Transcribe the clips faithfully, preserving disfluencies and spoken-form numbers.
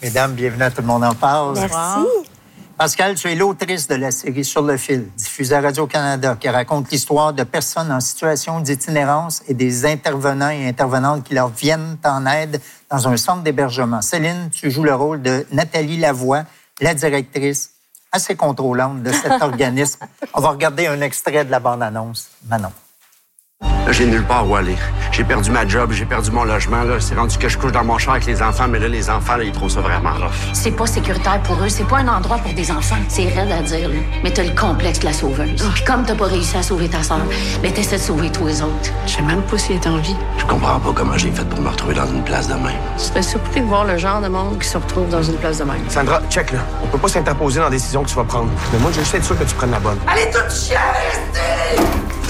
Mesdames, bienvenue à Tout le monde en parle. Merci. Pascal, tu es l'autrice de la série Sur le fil, diffusée à Radio-Canada, qui raconte l'histoire de personnes en situation d'itinérance et des intervenants et intervenantes qui leur viennent en aide dans un centre d'hébergement. Céline, tu joues le rôle de Nathalie Lavoie, la directrice assez contrôlante de cet organisme. On va regarder un extrait de la bande-annonce. Manon. Là, j'ai nulle part où aller. J'ai perdu ma job, j'ai perdu mon logement. Là, c'est rendu que je couche dans mon char avec les enfants, mais là, les enfants, là, ils trouvent ça vraiment rough. C'est pas sécuritaire pour eux. C'est pas un endroit pour des enfants. C'est raide à dire, là. Mais t'as le complexe de la sauveuse. Puis comme t'as pas réussi à sauver ta sœur, mais t'essaies de sauver tous les autres. Je sais même pas s'il est en vie. Je comprends pas comment j'ai fait pour me retrouver dans une place de même. Je serais surpris de voir le genre de monde qui se retrouve dans une place de même. Sandra, check, là. On peut pas s'interposer dans la décision que tu vas prendre. Mais moi, je veux juste être sûr que tu prennes la bonne. Allez, tout chier, restez!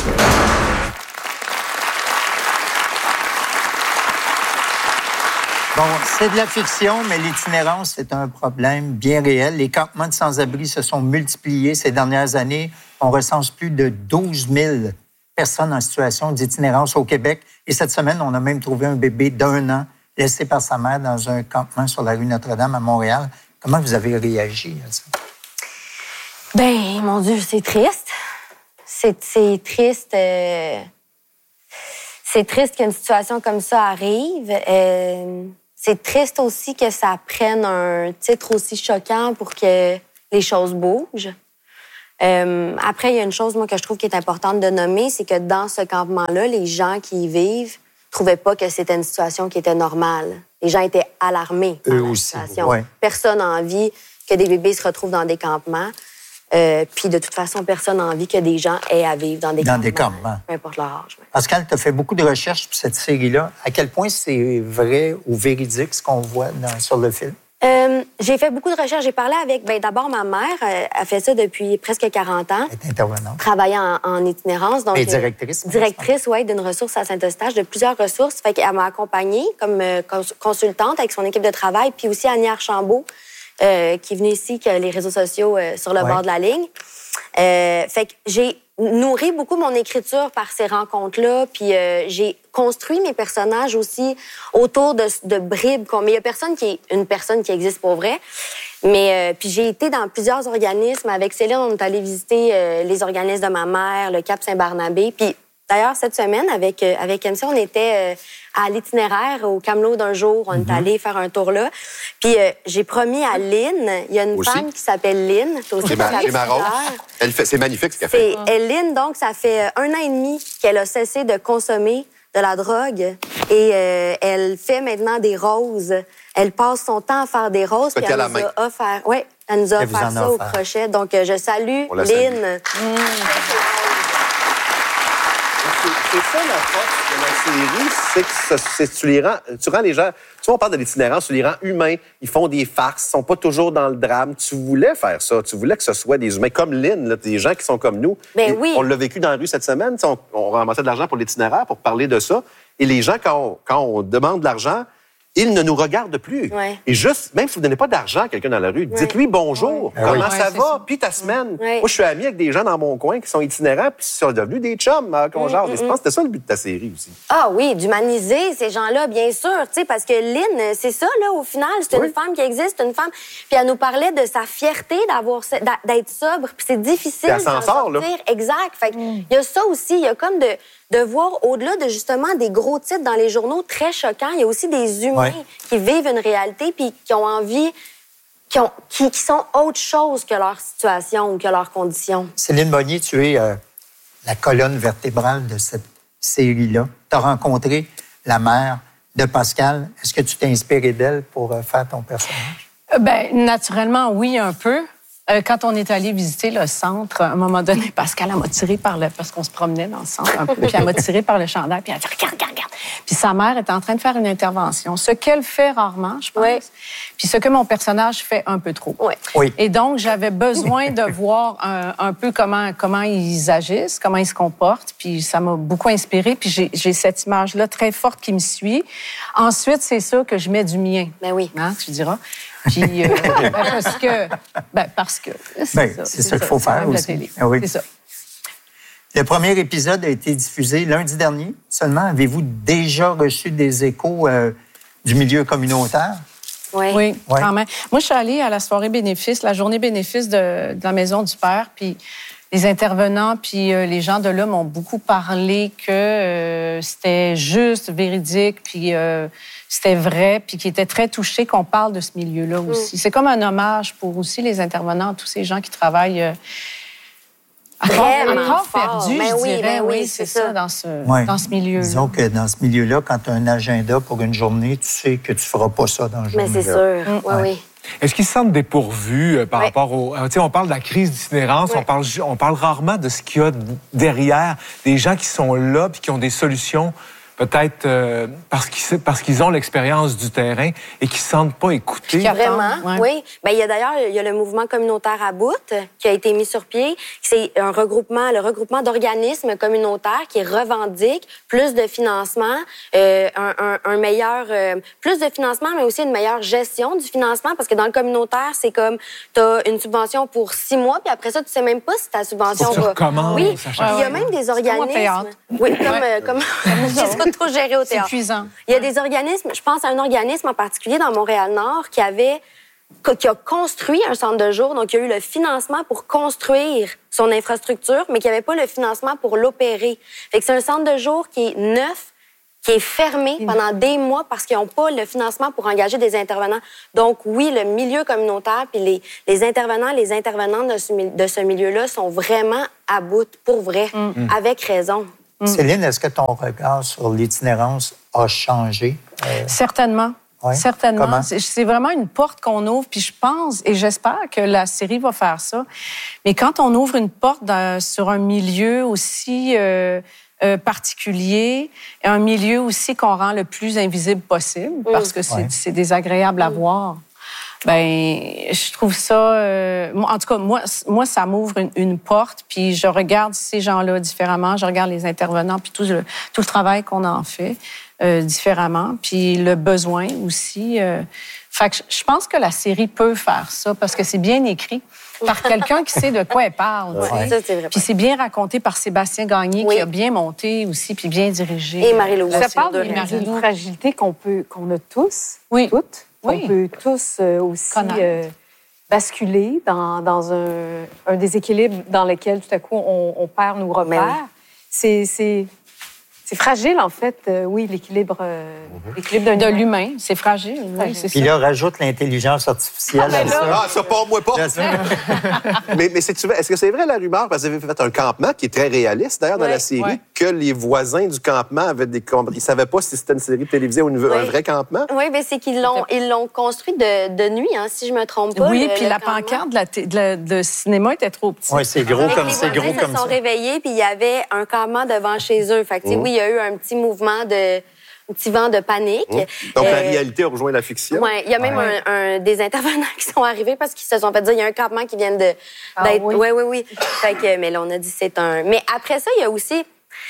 Bon, c'est de la fiction, mais l'itinérance, c'est un problème bien réel. Les campements de sans-abri se sont multipliés ces dernières années. On recense plus de douze mille personnes en situation d'itinérance au Québec. Et cette semaine, on a même trouvé un bébé d'un an laissé par sa mère dans un campement sur la rue Notre-Dame à Montréal. Comment vous avez réagi à ça? Ben, mon Dieu, c'est triste. C'est, c'est triste. Euh... C'est triste qu'une situation comme ça arrive. Euh... C'est triste aussi que ça prenne un titre aussi choquant pour que les choses bougent. Euh, après, il y a une chose, moi, que je trouve qui est importante de nommer, c'est que dans ce campement-là, les gens qui y vivent trouvaient pas que c'était une situation qui était normale. Les gens étaient alarmés par Eux la aussi, situation. ouais. Personne n'a envie que des bébés se retrouvent dans des campements. Euh, puis de toute façon, personne n'a envie que des gens aient à vivre dans des Dans campements. des campements. Peu importe leur âge. Ouais. Pascal, tu as fait beaucoup de recherches pour cette série-là. À quel point c'est vrai ou véridique ce qu'on voit dans, sur le film? Euh, j'ai fait beaucoup de recherches. J'ai parlé avec, ben d'abord, ma mère. Euh, elle fait ça depuis presque quarante ans. Elle est intervenante. Travaillant en, en itinérance. Donc, Et directrice. Euh, directrice, oui, d'une ressource à Saint-Eustache, de plusieurs ressources. Fait qu'elle m'a accompagnée comme euh, cons- consultante avec son équipe de travail. Puis aussi Annie Archambault, euh, qui est venue ici, que les réseaux sociaux euh, sur le Ouais. bord de la ligne. Euh, fait que j'ai nourri beaucoup mon écriture par ces rencontres-là, puis euh, j'ai construit mes personnages aussi autour de, de bribes. Mais il y a personne qui est une personne qui existe pour vrai. Mais euh, puis j'ai été dans plusieurs organismes. Avec Céline, on est allé visiter euh, les organismes de ma mère, le Cap Saint-Barnabé. Puis d'ailleurs, cette semaine, avec, euh, avec M C, on était euh, à l'itinéraire, au Camelot d'un jour. On Mm-hmm. est allé faire un tour là. Puis euh, j'ai promis à Lynn, il y a une Aussi. femme qui s'appelle Lynn. Toi aussi, C'est ma, tu c'est ma rose. l'as. Elle fait, c'est magnifique ce qu'elle fait. C'est elle, Lynn, donc, ça fait euh, un an et demi qu'elle a cessé de consommer de la drogue et euh, elle fait maintenant des roses. Elle passe son temps à faire des roses. Fait Puis qu'elle elle a nous la main. a offert, ouais, elle nous a Elle vous offert en a ça au offert. crochet. Donc, euh, je salue On la salue. Lynn. C'est, c'est ça la force de la série, c'est que ça- c'est, tu les rends, tu rends les gens. Tu vois, on parle de l'itinérance, tu les rends humains. Ils font des farces, ils sont pas toujours dans le drame. Tu voulais faire ça, tu voulais que ce soit des humains comme Lynn, là, des gens qui sont comme nous. Ben Et oui. On l'a vécu dans la rue cette semaine. Tu sais, On, on ramassait de l'argent pour l'itinéraire pour parler de ça. Et les gens, quand on, quand on demande de l'argent, ils ne nous regardent plus. Ouais. Et juste, même si vous ne donnez pas d'argent à quelqu'un dans la rue, dites-lui bonjour, Ouais. comment Oui. ça Ouais, c'est va, ça. puis ta semaine. Ouais. Moi, je suis ami avec des gens dans mon coin qui sont itinérants, puis ils sont devenus des chums, hein, qu'on jase. Et je pense que c'était ça le but de ta série aussi. Ah oui, d'humaniser ces gens-là, bien sûr, tu sais, parce que Lynn, c'est ça, là, au final, c'est Oui. une femme qui existe, une femme, puis elle nous parlait de sa fierté d'avoir, d'a- d'être sobre, puis c'est difficile Puis elle s'en d'en sort, là. sortir. Exact. Fait que il y a ça aussi, il y a comme de, de voir au-delà de justement des gros titres dans les journaux très choquants, il y a aussi des humains Ouais. qui vivent une réalité puis qui ont envie, qui, ont, qui, qui sont autre chose que leur situation ou que leurs conditions. Céline Bonnier, tu es euh, la colonne vertébrale de cette série-là. Tu as rencontré la mère de Pascal. Est-ce que tu t'es inspiré d'elle pour euh, faire ton personnage? Euh, Ben, naturellement, oui, un peu. Euh, quand on est allé visiter le centre, à un moment donné, Pascal, elle m'a tiré par le... Parce qu'on se promenait dans le centre un peu, puis elle m'a tiré par le chandail, puis elle a dit « Regarde, regarde, regarde! » Puis sa mère était en train de faire une intervention, ce qu'elle fait rarement, je pense. Ouais. Puis ce que mon personnage fait un peu trop. Ouais. Oui. Et donc, j'avais besoin de voir un, un peu comment, comment ils agissent, comment ils se comportent. Puis ça m'a beaucoup inspirée. Puis j'ai, j'ai cette image-là très forte qui me suit. Ensuite, c'est ça que je mets du mien. Ben oui. Hein, tu diras. Puis, euh, ben parce que... Ben, parce que... C'est Ben, ça, c'est ça qu'il faut c'est faire même la aussi. télé. Ah oui. C'est ça. Le premier épisode a été diffusé lundi dernier. Seulement, avez-vous déjà reçu des échos euh, du milieu communautaire? Oui, oui Ouais. quand même. Moi, je suis allée à la soirée bénéfice, la journée bénéfice de, de la Maison du Père, puis les intervenants puis euh, les gens de là m'ont beaucoup parlé que euh, c'était juste, véridique, puis euh, c'était vrai, puis qu'ils étaient très touchés qu'on parle de ce milieu-là aussi. Mm. C'est comme un hommage pour aussi les intervenants, tous ces gens qui travaillent euh, encore, encore perdus, ben je oui, dirais. ben oui, oui, c'est c'est ça, ça, dans ce, Ouais. dans ce milieu-là. Disons que dans ce milieu-là, quand tu as un agenda pour une journée, tu sais que tu ne feras pas ça dans la journée. Mais c'est sûr, mm. oui, Ouais. oui. Est-ce qu'ils se sentent dépourvus euh, par Oui. rapport au... euh, Tu sais, on parle de la crise d'itinérance, Oui. on, parle, ju- on parle rarement de ce qu'il y a derrière, des gens qui sont là puis qui ont des solutions, peut-être euh, parce qu'ils parce qu'ils ont l'expérience du terrain et qui ne se sentent pas écoutés. Qui attendent, Vraiment, ouais. oui. Ben, il y a d'ailleurs il y a le mouvement communautaire à bout qui a été mis sur pied. C'est un regroupement, le regroupement d'organismes communautaires qui revendique plus de financement, euh, un, un, un meilleur, euh, plus de financement, mais aussi une meilleure gestion du financement, parce que dans le communautaire, c'est comme tu as une subvention pour six mois, puis après ça, tu sais même pas si ta subvention Faut que tu va. recommences, Oui. ça Puis change. il y a même des comme au organismes. théâtre. Oui, comme euh, comme j'ai trop géré au C'est théâtre. épuisant. Il y a des organismes, je pense à un organisme en particulier dans Montréal-Nord qui avait qui a construit un centre de jour, donc il y a eu le financement pour construire son infrastructure, mais qui n'avait pas le financement pour l'opérer. Fait que c'est un centre de jour qui est neuf, qui est fermé pendant des mois parce qu'ils n'ont pas le financement pour engager des intervenants. Donc oui, le milieu communautaire puis les, les intervenants, les intervenantes de ce, de ce milieu-là sont vraiment à bout, pour vrai, mm. avec raison. Céline, est-ce que ton regard sur l'itinérance a changé? Euh... Certainement. Ouais. Certainement. Comment? C'est, c'est vraiment une porte qu'on ouvre, puis je pense et j'espère que la série va faire ça. Mais quand on ouvre une porte dans, sur un milieu aussi euh, euh, particulier, un milieu aussi qu'on rend le plus invisible possible, parce que c'est, ouais. c'est désagréable à voir. Ben, je trouve ça. Euh, en tout cas, moi, moi, ça m'ouvre une, une porte, puis je regarde ces gens-là différemment, je regarde les intervenants, puis tout le, tout le travail qu'on en fait euh, différemment, puis le besoin aussi. Euh, fait que je pense que la série peut faire ça parce que c'est bien écrit par quelqu'un qui sait de quoi elle parle. Ouais, ça, c'est vrai. Puis c'est bien raconté par Sébastien Gagné, Oui. qui a bien monté aussi, puis bien dirigé. Et Marie-Louise. Ça parle de d'une fragilité qu'on peut, qu'on a tous, Oui. toutes. Oui. On peut tous euh, aussi euh, basculer dans, dans un, un déséquilibre dans lequel tout à coup on, on perd nos repères. Oui. C'est, c'est, c'est fragile, en fait, euh, oui, l'équilibre, euh, Mm-hmm. l'équilibre d'un de humain. l'humain, c'est fragile. Oui, c'est Puis ça. là, rajoute l'intelligence artificielle à ça. Ah, ça part moi pas. mais mais c'est, est-ce que c'est vrai la rumeur, parce que vous avez fait un campement qui est très réaliste d'ailleurs dans Ouais, la série, ouais. que les voisins du campement avaient des ils savaient pas si c'était une série télévisée ou une- Oui. un vrai campement? Oui, mais c'est qu'ils l'ont, ils l'ont construit de, de nuit, hein, si je me trompe pas. Oui, le- puis le la campement. pancarte de la, t- de la- de cinéma était trop petite. Oui, c'est gros Fait que comme les c'est voisins gros se comme sont ça. réveillés, puis il y avait un campement devant chez eux. Fait que, tu sais, oui, il y a eu un petit mouvement de... un petit vent de panique. Donc, la Euh, réalité a rejoint la fiction. Ouais, il y a même Ouais. un, un des intervenants qui sont arrivés parce qu'ils se sont fait dire il y a un campement qui vient de Ah d'être. oui? Oui, oui, oui. Fait que, mais là, on a dit c'est un. Mais après ça, il y a aussi.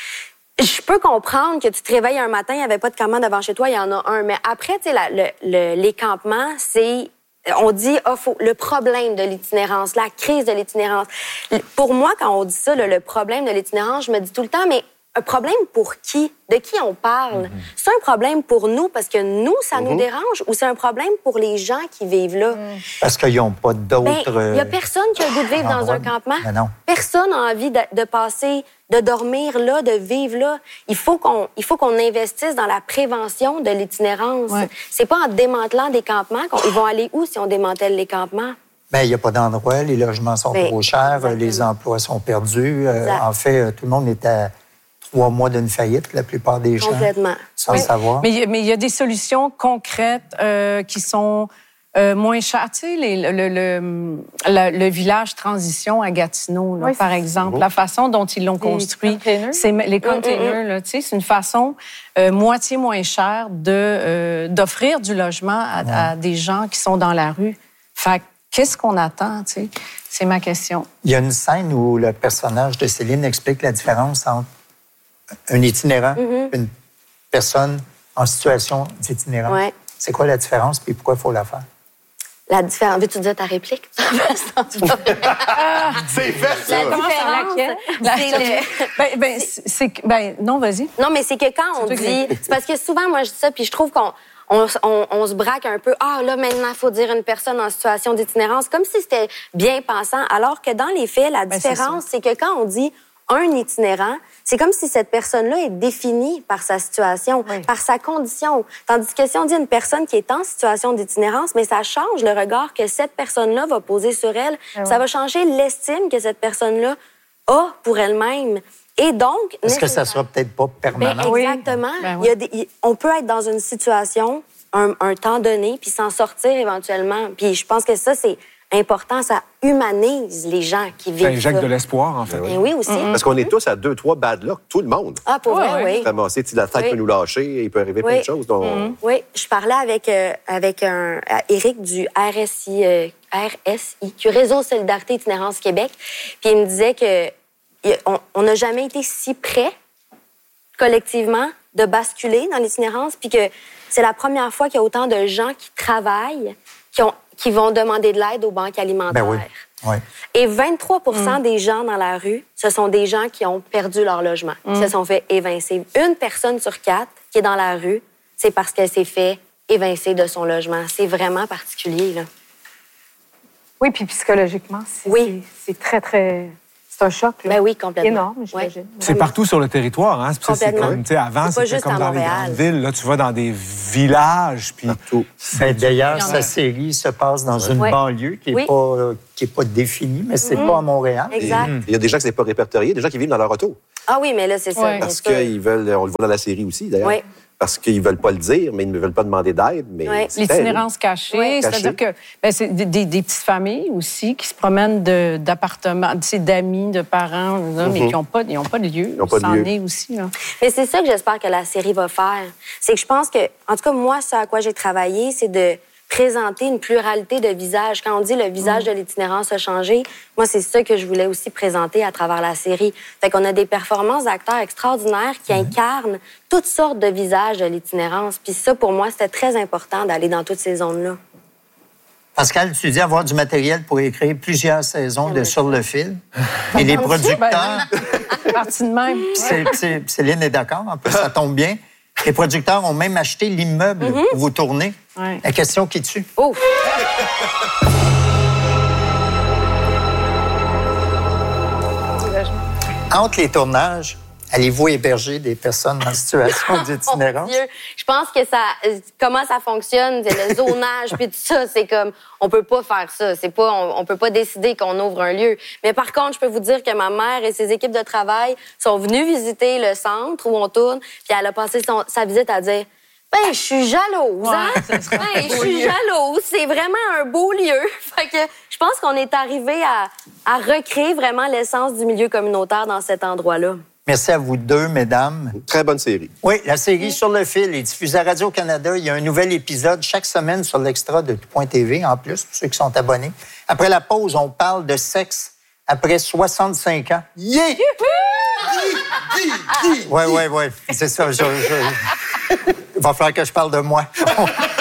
Je peux comprendre que tu te réveilles un matin, il n'y avait pas de campement devant chez toi, il y en a un. Mais après, tu sais, la- le, le- les campements, c'est. On dit, ah, faut, le problème de l'itinérance, la crise de l'itinérance. Pour moi, quand on dit ça, le, le problème de l'itinérance, je me dis tout le temps, mais un problème pour qui? De qui on parle? Mm-hmm. C'est un problème pour nous parce que nous, ça nous dérange ou c'est un problème pour les gens qui vivent là? Parce qu'ils n'ont pas d'autres... Ben, il n'y a euh, personne qui a le goût de vivre dans endroits. un campement. Ben non. Personne n'a envie de, de passer, de dormir là, de vivre là. Il faut qu'on, il faut qu'on investisse dans la prévention de l'itinérance. Ouais. C'est pas en démantelant des campements qu'on, ils vont aller où si on démantèle les campements? Ben, il n'y a pas d'endroit, les logements sont Ben, trop chers, exactement. les emplois sont perdus. Euh, Exact. en fait, euh, tout le monde est à trois mois d'une faillite, la plupart des gens. Complètement. Sans Oui. le savoir. Mais il y a- mais il y a des solutions concrètes euh, qui sont euh, moins chères. Tu sais, les- le, le, le, la- le village transition à Gatineau, là, Oui, par c'est- exemple, la façon dont ils l'ont construit, containers. c'est les containers, là, tu sais, c'est une façon euh, moitié moins chère de euh, d'offrir du logement à, à des gens qui sont dans la rue. Fait que, qu'est-ce qu'on attend, tu sais? C'est ma question. Il y a une scène où le personnage de Céline explique la différence entre un itinérant et une personne en situation d'itinérance. Ouais. C'est quoi la différence et pourquoi il faut la faire? La différence. Veux-tu dire ta réplique? C'est fait, ça! La différence, La- c'est le- Ben, ben, c'est, c'est que- ben, non, vas-y. Non, mais c'est que quand on toi qui dit... C'est parce que souvent, moi, je dis ça, puis je trouve qu'on on, on, on se braque un peu. Ah, là, maintenant, il faut dire une personne en situation d'itinérance, comme si c'était bien pensant. Alors que dans les faits, la Ben, différence, c'est, c'est que quand on dit un itinérant, c'est comme si cette personne-là est définie par sa situation, oui. par sa condition. Tandis que si on dit une personne qui est en situation d'itinérance, mais ça change le regard que cette personne-là va poser sur elle. Oui. Ça va changer l'estime que cette personne-là a pour elle-même. Et donc... Est-ce que ça sera peut-être pas permanent? Ben, exactement. Oui. Ben, oui. Il y a des, on peut être dans une situation un, un temps donné, puis s'en sortir éventuellement. Puis je pense que ça, c'est important. Ça humanise les gens qui vivent. Ça injecte de l'espoir, en fait. Ben oui, aussi. Mm-hmm. Parce qu'on est tous à deux, trois bad luck, tout le monde. Ah, pour ouais, vrai, oui. Ramasser, la tête oui. peut nous lâcher, il peut arriver oui. plein de choses. Donc... Mm-hmm. Oui, je parlais avec, euh, avec un, Éric du R S I, euh, R S I, qui Réseau Solidarité Itinérance Québec, puis il me disait que on n'a jamais été si près, collectivement, de basculer dans l'itinérance, puis que c'est la première fois qu'il y a autant de gens qui travaillent, qui, ont, qui vont demander de l'aide aux banques alimentaires. Ben oui. Oui. Et vingt-trois pour cent mm. des gens dans la rue, ce sont des gens qui ont perdu leur logement, mm. qui se sont fait évincer. Une personne sur quatre qui est dans la rue, c'est parce qu'elle s'est fait évincer de son logement. C'est vraiment particulier, là. Oui, puis psychologiquement, c'est, oui. c'est, c'est très, très... C'est un choc, là. Ben oui, complètement. Énorme, j'imagine. Ouais. C'est partout sur le territoire, hein? C'est, c'est comme, tu sais, avant, c'est c'était comme dans Montréal. les grandes villes. Là, tu vas dans des villages, puis... Ben, d'ailleurs, sa série se passe dans une ouais. banlieue qui n'est oui. pas, euh, qui est pas définie, mais c'est mm-hmm. pas à Montréal. Exact. Et, il y a des gens qui ne sont pas répertoriés, des gens qui vivent dans leur auto. Ah oui, mais là, c'est ça. Ouais. Parce qu'ils veulent... On le voit dans la série aussi, d'ailleurs. Oui. Parce qu'ils ne veulent pas le dire, mais ils ne veulent pas demander d'aide. Mais oui. L'itinérance cachée, oui. c'est-à-dire que ben, c'est des, des, des petites familles aussi qui se promènent de, d'appartements, d'amis, de parents, là, mm-hmm. mais qui n'ont pas, ils ont pas de lieu. Ils n'ont pas de lieu. C'en est aussi. Là. Mais c'est ça que j'espère que la série va faire. C'est que je pense que, en tout cas, moi, ce à quoi j'ai travaillé, c'est de présenter une pluralité de visages. Quand on dit le visage mmh. de l'itinérance a changé, moi, c'est ça que je voulais aussi présenter à travers la série. Fait qu'on a des performances d'acteurs extraordinaires qui mmh. incarnent toutes sortes de visages de l'itinérance. Puis ça, pour moi, c'était très important d'aller dans toutes ces zones-là. Pascal, tu dis avoir du matériel pour écrire plusieurs saisons de Sur le fil. Et les producteurs... Partie de même. C'est, c'est, Céline est d'accord, en plus, ça tombe bien. Les producteurs ont même acheté l'immeuble mm-hmm. où vous tournez. Ouais. La question qui tue. Oh! Entre les tournages, allez-vous héberger des personnes en situation d'itinérance? Oh, Dieu. Je pense que ça, comment ça fonctionne, c'est le zonage puis tout ça, c'est comme, on peut pas faire ça. C'est pas, on, on peut pas décider qu'on ouvre un lieu. Mais par contre, je peux vous dire que ma mère et ses équipes de travail sont venues visiter le centre où on tourne, puis elle a passé son, sa visite à dire, ben, je suis jalouse, hein? Ouais, ben, je suis jalouse. C'est vraiment un beau lieu. Fait que je pense qu'on est arrivé à, à recréer vraiment l'essence du milieu communautaire dans cet endroit-là. Merci à vous deux, mesdames. Très bonne série. Oui, la série oui. Sur le fil est diffusée à Radio-Canada. Il y a un nouvel épisode chaque semaine sur l'extra de tout point T V, en plus, pour ceux qui sont abonnés. Après la pause, on parle de sexe après soixante-cinq ans. Yeah! Oui, oui, oui. C'est ça. Je, je... Il va falloir que je parle de moi.